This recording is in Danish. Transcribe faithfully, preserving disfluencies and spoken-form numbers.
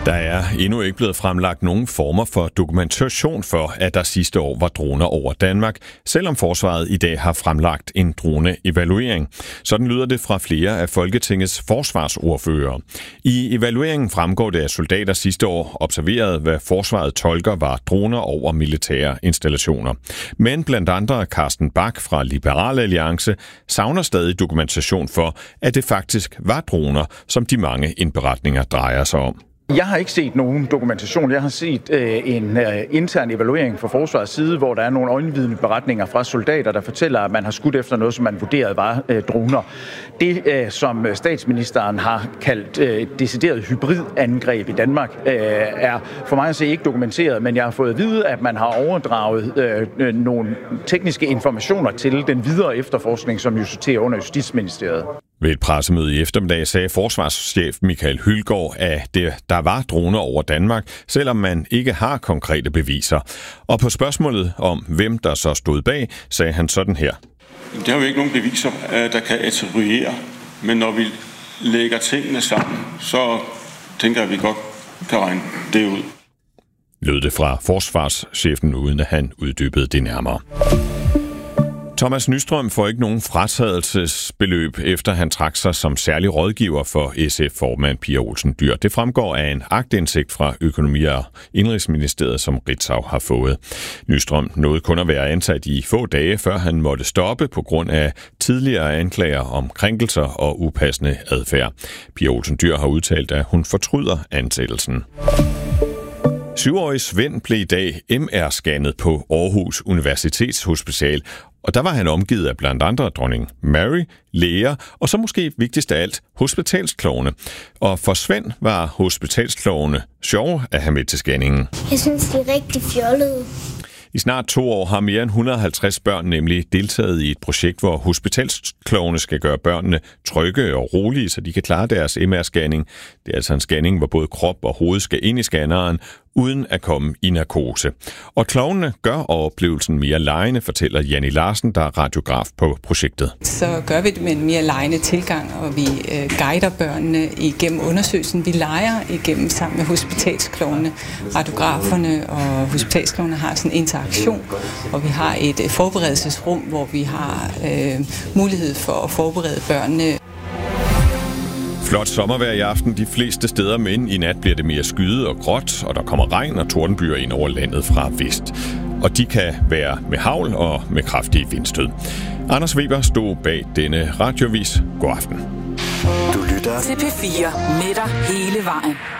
Der er endnu ikke blevet fremlagt nogen former for dokumentation for, at der sidste år var droner over Danmark, selvom forsvaret i dag har fremlagt en droneevaluering. Sådan lyder det fra flere af Folketingets forsvarsordførere. I evalueringen fremgår det, at soldater sidste år observerede, hvad forsvaret tolker var droner over militære installationer. Men blandt andre Carsten Bach fra Liberal Alliance savner stadig dokumentation for, at det faktisk var droner, som de mange indberetninger drejer sig om. Jeg har ikke set nogen dokumentation. Jeg har set øh, en øh, intern evaluering fra forsvarets side, hvor der er nogle øjenvidende beretninger fra soldater, der fortæller, at man har skudt efter noget, som man vurderede var øh, droner. Det, øh, som statsministeren har kaldt øh, decideret hybridangreb i Danmark, øh, er for mig at se ikke dokumenteret, men jeg har fået at vide, at man har overdraget øh, nogle tekniske informationer til den videre efterforskning, som jo sorterer under Justitsministeriet. Ved et pressemøde i eftermiddag sagde forsvarschef Michael Hylgaard, at det, der var droner over Danmark, selvom man ikke har konkrete beviser. Og på spørgsmålet om, hvem der så stod bag, sagde han sådan her. Der er jo ikke nogen beviser, der kan attribuere, men når vi lægger tingene sammen, så tænker jeg, at vi godt kan regne det ud. Lød det fra forsvarschefen, uden at han uddybede det nærmere. Thomas Nystrøm får ikke nogen fratrædelsesbeløb, efter han trak sig som særlig rådgiver for S F-formand Pia Olsen Dyhr. Det fremgår af en aktindsigt fra Økonomi- og Indenrigsministeriet, som Ritzau har fået. Nystrøm nåede kun at være ansat i få dage, før han måtte stoppe på grund af tidligere anklager om krænkelser og upassende adfærd. Pia Olsen Dyhr har udtalt, at hun fortryder ansættelsen. Syvårig Svend blev i dag M R-scannet på Aarhus Universitetshospital, og der var han omgivet af blandt andre dronning Mary, læger og så måske vigtigst af alt hospitalsklovne. Og for Svend var hospitalsklovne sjove at have med til scanningen. Jeg synes, de er rigtig fjollede. I snart to år har mere end et hundrede og halvtreds børn nemlig deltaget i et projekt, hvor hospitalsklovne skal gøre børnene trygge og rolige, så de kan klare deres M R-scanning. Det er altså en scanning, hvor både krop og hoved skal ind i scanneren, uden at komme i narkose. Og klovnene gør oplevelsen mere legende, fortæller Janni Larsen, der er radiograf på projektet. Så gør vi det med en mere legende tilgang, og vi øh, guider børnene igennem undersøgelsen. Vi leger igennem sammen med hospitalsklovnene. Radiograferne og hospitalsklovnene har sådan en interaktion, og vi har et øh, forberedelsesrum, hvor vi har øh, mulighed for at forberede børnene. Flot sommervejr i aften de fleste steder, men i nat bliver det mere skyet og gråt, og der kommer regn og tordenbyer ind over landet fra vest. Og de kan være med hagl og med kraftige vindstød. Anders Weber stod bag denne radiovis. God aften. Du lytter til P fire med dig hele vejen.